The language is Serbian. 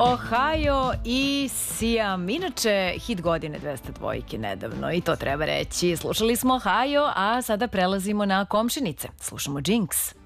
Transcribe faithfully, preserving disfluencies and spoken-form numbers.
Ohio i Siam. Inače, hit godine dvesta dvojke nedavno i to treba reći. Slušali smo Ohio, a sada prelazimo na komšinice. Slušamo Jinx.